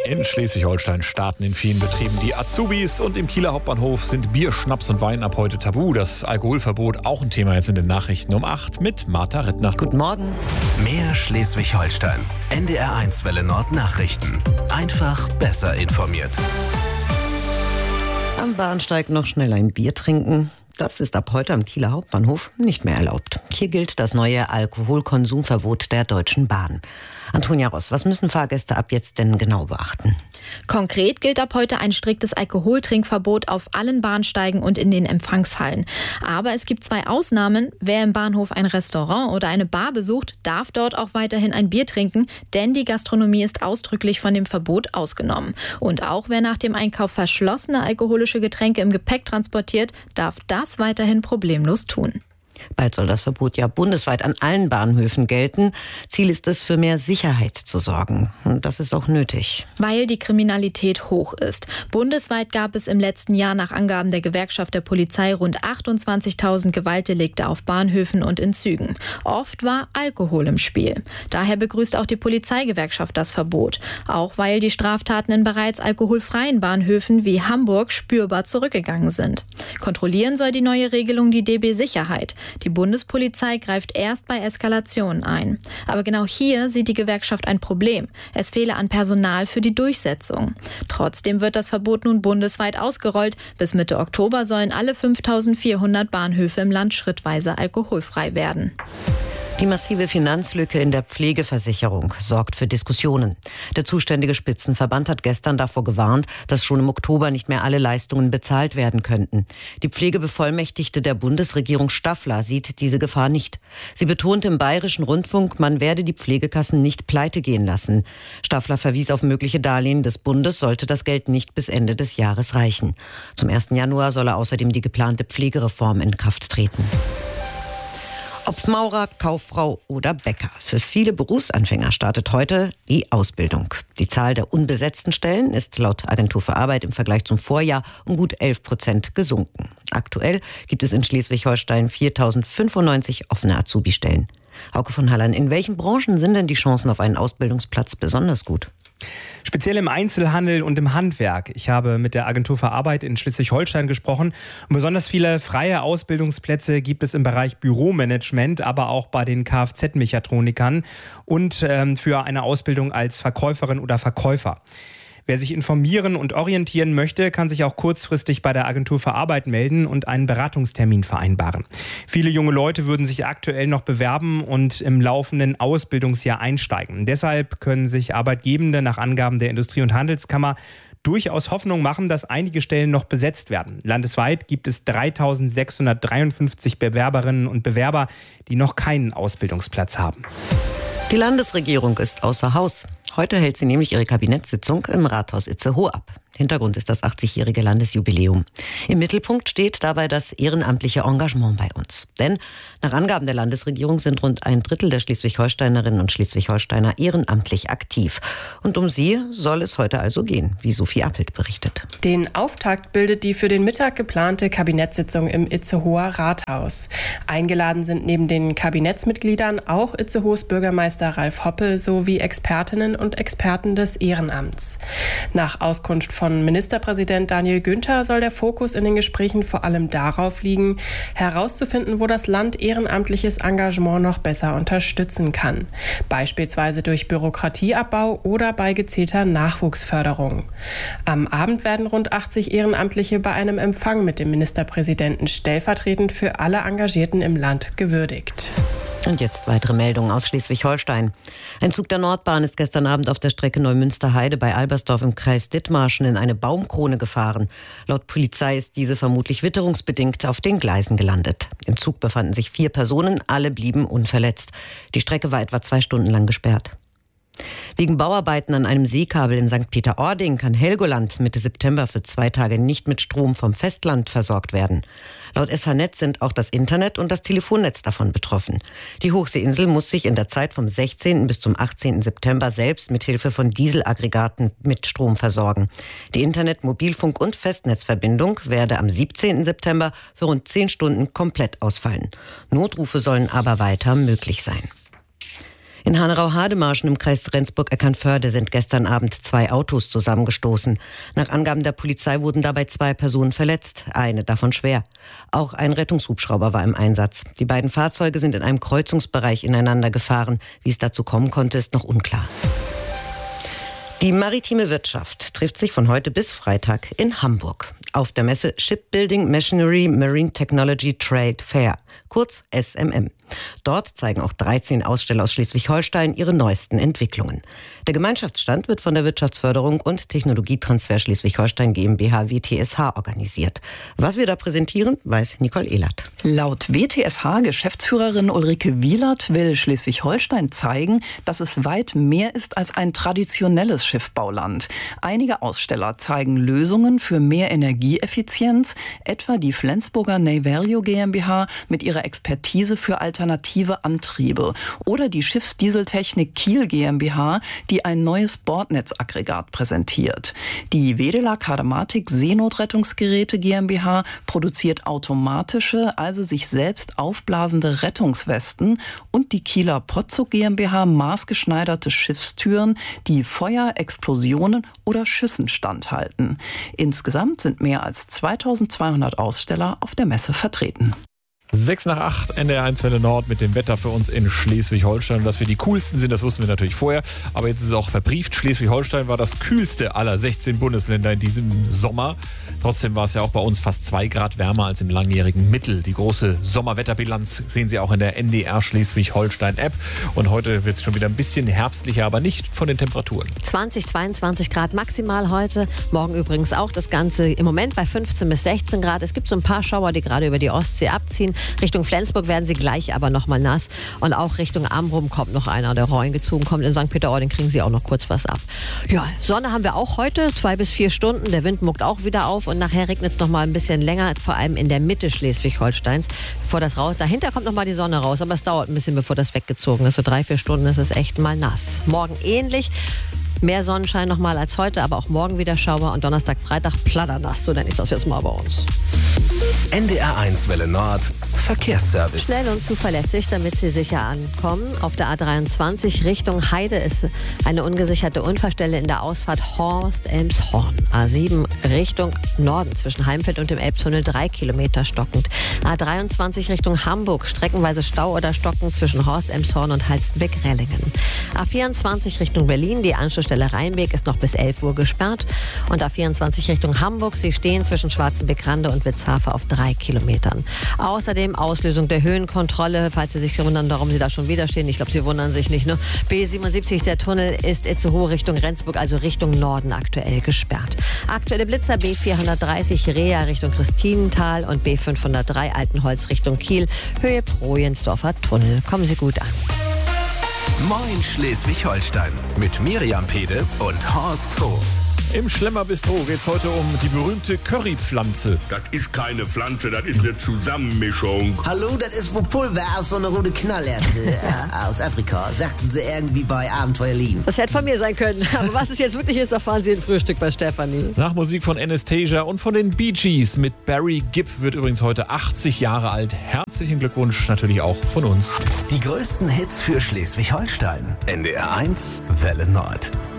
In Schleswig-Holstein starten in vielen Betrieben die Azubis und im Kieler Hauptbahnhof sind Bier, Schnaps und Wein ab heute tabu. Das Alkoholverbot auch ein Thema jetzt in den Nachrichten um 8 mit Martha Rittner. Guten Morgen. Mehr Schleswig-Holstein. NDR1 Welle Nord Nachrichten. Einfach besser informiert. Am Bahnsteig noch schnell ein Bier trinken. Das ist ab heute am Kieler Hauptbahnhof nicht mehr erlaubt. Hier gilt das neue Alkoholkonsumverbot der Deutschen Bahn. Antonia Ross, was müssen Fahrgäste ab jetzt denn genau beachten? Konkret gilt ab heute ein striktes Alkoholtrinkverbot auf allen Bahnsteigen und in den Empfangshallen. Aber es gibt 2 Ausnahmen. Wer im Bahnhof ein Restaurant oder eine Bar besucht, darf dort auch weiterhin ein Bier trinken, denn die Gastronomie ist ausdrücklich von dem Verbot ausgenommen. Und auch wer nach dem Einkauf verschlossene alkoholische Getränke im Gepäck transportiert, darf das weiterhin problemlos tun. Bald soll das Verbot ja bundesweit an allen Bahnhöfen gelten. Ziel ist es, für mehr Sicherheit zu sorgen. Und das ist auch nötig. Weil die Kriminalität hoch ist. Bundesweit gab es im letzten Jahr nach Angaben der Gewerkschaft der Polizei rund 28.000 Gewaltdelikte auf Bahnhöfen und in Zügen. Oft war Alkohol im Spiel. Daher begrüßt auch die Polizeigewerkschaft das Verbot. Auch weil die Straftaten in bereits alkoholfreien Bahnhöfen wie Hamburg spürbar zurückgegangen sind. Kontrollieren soll die neue Regelung die DB Sicherheit. Die Bundespolizei greift erst bei Eskalationen ein. Aber genau hier sieht die Gewerkschaft ein Problem. Es fehle an Personal für die Durchsetzung. Trotzdem wird das Verbot nun bundesweit ausgerollt. Bis Mitte Oktober sollen alle 5.400 Bahnhöfe im Land schrittweise alkoholfrei werden. Die massive Finanzlücke in der Pflegeversicherung sorgt für Diskussionen. Der zuständige Spitzenverband hat gestern davor gewarnt, dass schon im Oktober nicht mehr alle Leistungen bezahlt werden könnten. Die Pflegebevollmächtigte der Bundesregierung Staffler sieht diese Gefahr nicht. Sie betonte im Bayerischen Rundfunk, man werde die Pflegekassen nicht pleite gehen lassen. Staffler verwies auf mögliche Darlehen des Bundes, sollte das Geld nicht bis Ende des Jahres reichen. Zum 1. Januar solle außerdem die geplante Pflegereform in Kraft treten. Ob Maurer, Kauffrau oder Bäcker. Für viele Berufsanfänger startet heute die Ausbildung. Die Zahl der unbesetzten Stellen ist laut Agentur für Arbeit im Vergleich zum Vorjahr um gut 11% gesunken. Aktuell gibt es in Schleswig-Holstein 4.095 offene Azubi-Stellen. Hauke von Hallern, in welchen Branchen sind denn die Chancen auf einen Ausbildungsplatz besonders gut? Speziell im Einzelhandel und im Handwerk. Ich habe mit der Agentur für Arbeit in Schleswig-Holstein gesprochen. Und besonders viele freie Ausbildungsplätze gibt es im Bereich Büromanagement, aber auch bei den Kfz-Mechatronikern und für eine Ausbildung als Verkäuferin oder Verkäufer. Wer sich informieren und orientieren möchte, kann sich auch kurzfristig bei der Agentur für Arbeit melden und einen Beratungstermin vereinbaren. Viele junge Leute würden sich aktuell noch bewerben und im laufenden Ausbildungsjahr einsteigen. Deshalb können sich Arbeitgebende nach Angaben der Industrie- und Handelskammer durchaus Hoffnung machen, dass einige Stellen noch besetzt werden. Landesweit gibt es 3.653 Bewerberinnen und Bewerber, die noch keinen Ausbildungsplatz haben. Die Landesregierung ist außer Haus. Heute hält sie nämlich ihre Kabinettssitzung im Rathaus Itzehoe ab. Hintergrund ist das 80-jährige Landesjubiläum. Im Mittelpunkt steht dabei das ehrenamtliche Engagement bei uns. Denn nach Angaben der Landesregierung sind rund 1/3 der Schleswig-Holsteinerinnen und Schleswig-Holsteiner ehrenamtlich aktiv. Und um sie soll es heute also gehen, wie Sophie Appelt berichtet. Den Auftakt bildet die für den Mittag geplante Kabinettssitzung im Itzehoer Rathaus. Eingeladen sind neben den Kabinettsmitgliedern auch Itzehoes Bürgermeister Ralf Hoppe sowie Expertinnen und Experten des Ehrenamts. Nach Auskunft von Ministerpräsident Daniel Günther soll der Fokus in den Gesprächen vor allem darauf liegen, herauszufinden, wo das Land ehrenamtliches Engagement noch besser unterstützen kann. Beispielsweise durch Bürokratieabbau oder bei gezielter Nachwuchsförderung. Am Abend werden rund 80 Ehrenamtliche bei einem Empfang mit dem Ministerpräsidenten stellvertretend für alle Engagierten im Land gewürdigt. Und jetzt weitere Meldungen aus Schleswig-Holstein. Ein Zug der Nordbahn ist gestern Abend auf der Strecke Neumünster-Heide bei Albersdorf im Kreis Dithmarschen in eine Baumkrone gefahren. Laut Polizei ist diese vermutlich witterungsbedingt auf den Gleisen gelandet. Im Zug befanden sich 4 Personen, alle blieben unverletzt. Die Strecke war etwa 2 Stunden lang gesperrt. Wegen Bauarbeiten an einem Seekabel in St. Peter-Ording kann Helgoland Mitte September für 2 Tage nicht mit Strom vom Festland versorgt werden. Laut SH-Netz sind auch das Internet und das Telefonnetz davon betroffen. Die Hochseeinsel muss sich in der Zeit vom 16. bis zum 18. September selbst mit Hilfe von Dieselaggregaten mit Strom versorgen. Die Internet-, Mobilfunk- und Festnetzverbindung werde am 17. September für rund 10 Stunden komplett ausfallen. Notrufe sollen aber weiter möglich sein. In Hanau-Hademarschen im Kreis Rendsburg-Eckernförde sind gestern Abend 2 Autos zusammengestoßen. Nach Angaben der Polizei wurden dabei 2 Personen verletzt, eine davon schwer. Auch ein Rettungshubschrauber war im Einsatz. Die beiden Fahrzeuge sind in einem Kreuzungsbereich ineinander gefahren. Wie es dazu kommen konnte, ist noch unklar. Die maritime Wirtschaft trifft sich von heute bis Freitag in Hamburg auf der Messe Shipbuilding Machinery Marine Technology Trade Fair, kurz SMM. Dort zeigen auch 13 Aussteller aus Schleswig-Holstein ihre neuesten Entwicklungen. Der Gemeinschaftsstand wird von der Wirtschaftsförderung und Technologietransfer Schleswig-Holstein GmbH WTSH organisiert. Was wir da präsentieren, weiß Nicole Ehlert. Laut WTSH-Geschäftsführerin Ulrike Wielert will Schleswig-Holstein zeigen, dass es weit mehr ist als ein traditionelles Schiffbauland. Einige Aussteller zeigen Lösungen für mehr Energieeffizienz, etwa die Flensburger Neyvalue GmbH mit ihrer Expertise für alternative Antriebe oder die Schiffsdieseltechnik Kiel GmbH, die ein neues Bordnetzaggregat präsentiert. Die Wedela Kadematik Seenotrettungsgeräte GmbH produziert automatische, also sich selbst aufblasende Rettungswesten und die Kieler Potzuk GmbH maßgeschneiderte Schiffstüren, die Feuer, Explosionen oder Schüssen standhalten. Insgesamt sind mehr als 2200 Aussteller auf der Messe vertreten. 6 nach 8, NDR 1 Welle Nord mit dem Wetter für uns in Schleswig-Holstein. Und dass wir die coolsten sind, das wussten wir natürlich vorher. Aber jetzt ist es auch verbrieft. Schleswig-Holstein war das kühlste aller 16 Bundesländer in diesem Sommer. Trotzdem war es ja auch bei uns fast 2 Grad wärmer als im langjährigen Mittel. Die große Sommerwetterbilanz sehen Sie auch in der NDR Schleswig-Holstein-App. Und heute wird es schon wieder ein bisschen herbstlicher, aber nicht von den Temperaturen. 20, 22 Grad maximal heute. Morgen übrigens auch das Ganze im Moment bei 15 bis 16 Grad. Es gibt so ein paar Schauer, die gerade über die Ostsee abziehen. Richtung Flensburg werden sie gleich aber nochmal nass. Und auch Richtung Amrum kommt noch einer, der reingezogen kommt. In St. Peter-Ording kriegen sie auch noch kurz was ab. Ja, Sonne haben wir auch heute, 2 bis 4 Stunden. Der Wind muckt auch wieder auf und nachher regnet es nochmal ein bisschen länger, vor allem in der Mitte Schleswig-Holsteins. Dahinter kommt nochmal die Sonne raus, aber es dauert ein bisschen, bevor das weggezogen ist. So 3-4 Stunden ist es echt mal nass. Morgen ähnlich. Mehr Sonnenschein nochmal als heute, aber auch morgen wieder Schauer und Donnerstag, Freitag platternass, so nenne ich das jetzt mal bei uns. NDR 1 Welle Nord, Verkehrsservice. Schnell und zuverlässig, damit Sie sicher ankommen. Auf der A23 Richtung Heide ist eine ungesicherte Unfallstelle in der Ausfahrt Horst-Elmshorn. A7 Richtung Norden zwischen Heimfeld und dem Elbtunnel 3 Kilometer stockend. A23 Richtung Hamburg, streckenweise Stau oder Stocken zwischen Horst-Elmshorn und Halstenbek-Rellingen. A24 Richtung Berlin, die Anschlussstelle Rheinweg ist noch bis 11 Uhr gesperrt. Und A24 Richtung Hamburg, Sie stehen zwischen Schwarzenbeck-Rande und Witzhafe auf 3 Kilometern. Außerdem Auslösung der Höhenkontrolle, falls Sie sich wundern, warum Sie da schon wieder stehen. Ich glaube, Sie wundern sich nicht, ne? B77, der Tunnel ist Itzehoe Richtung Rendsburg, also Richtung Norden aktuell gesperrt. Aktuelle Blitzer B430 Rea Richtung Christinental und B503 Altenholz Richtung Kiel, Höhe Projensdorfer Tunnel. Kommen Sie gut an. Moin Schleswig-Holstein mit Miriam Pede und Horst Hof. Im Schlemmer-Bistro geht es heute um die berühmte Currypflanze. Das ist keine Pflanze, das ist eine Zusammenmischung. Hallo, das ist wohl Pulver aus so einer rote Knallerze aus Afrika, sagten sie irgendwie bei Abenteuer lieben. Das hätte von mir sein können, aber was es jetzt wirklich ist, erfahren Sie im Frühstück bei Stefanie. Nach Musik von Anastasia und von den Bee Gees mit Barry Gibb wird übrigens heute 80 Jahre alt. Herzlichen Glückwunsch natürlich auch von uns. Die größten Hits für Schleswig-Holstein. NDR 1 Welle Nord.